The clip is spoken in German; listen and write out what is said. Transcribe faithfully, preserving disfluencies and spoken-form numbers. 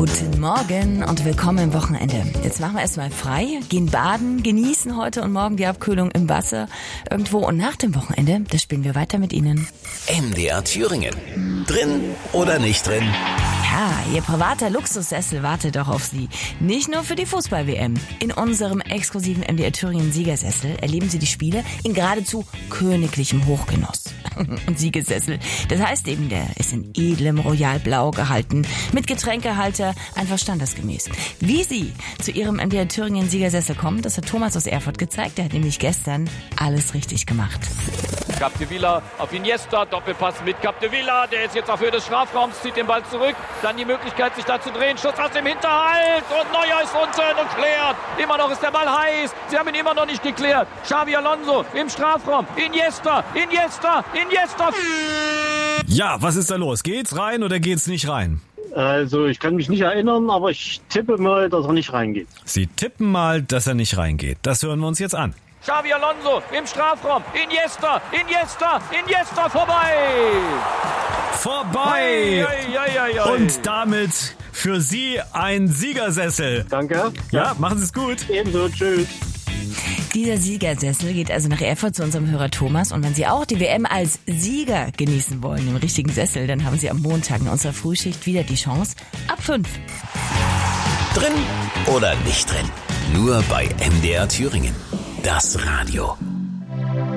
Guten Morgen und willkommen im Wochenende. Jetzt machen wir erstmal frei, gehen baden, genießen heute und morgen die Abkühlung im Wasser irgendwo und nach dem Wochenende, das spielen wir weiter mit Ihnen. M D R Thüringen. Drin oder nicht drin? Ja, Ihr privater Luxussessel wartet doch auf Sie. Nicht nur für die Fußball-W M. In unserem exklusiven M D R Thüringen Siegersessel erleben Sie die Spiele in geradezu königlichem Hochgenuss. Und Siegersessel, das heißt eben, der ist in edlem Royalblau gehalten, mit Getränkehalter, einfach standesgemäß. Wie Sie zu Ihrem M D R Thüringen Siegersessel kommen, das hat Thomas aus Erfurt gezeigt. Der hat nämlich gestern alles richtig gemacht. Capdevila auf Iniesta, Doppelpass mit Capdevila, der ist jetzt auf Höhe des Strafraums, zieht den Ball zurück, dann die Möglichkeit sich da zu drehen, Schuss aus dem Hinterhalt und Neuer ist unten und klärt. Immer noch ist der Ball heiß, sie haben ihn immer noch nicht geklärt. Xabi Alonso im Strafraum, Iniesta, Iniesta, Iniesta. Ja, was ist da los? Geht's rein oder geht's nicht rein? Also ich kann mich nicht erinnern, aber ich tippe mal, dass er nicht reingeht. Sie tippen mal, dass er nicht reingeht. Das hören wir uns jetzt an. Xabi Alonso im Strafraum, Iniesta, Iniesta, Iniesta, vorbei! Vorbei! Ei, ei, ei, ei. Und damit für Sie ein Siegersessel. Danke. Ja, machen Sie es gut. Ebenso, tschüss. Dieser Siegersessel geht also nach Erfurt zu unserem Hörer Thomas. Und wenn Sie auch die W M als Sieger genießen wollen, im richtigen Sessel, dann haben Sie am Montag in unserer Frühschicht wieder die Chance. Ab fünf. Drin oder nicht drin? Nur bei M D R Thüringen. Das Radio.